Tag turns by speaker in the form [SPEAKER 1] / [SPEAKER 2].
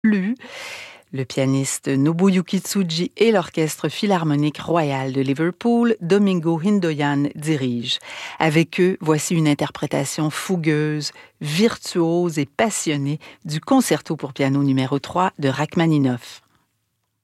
[SPEAKER 1] Plus. Le pianiste Nobuyuki Tsuji et l'Orchestre Philharmonique Royal de Liverpool, Domingo Hindoyan, dirigent. Avec eux, voici une interprétation fougueuse, virtuose et passionnée du concerto pour piano numéro 3 de Rachmaninoff.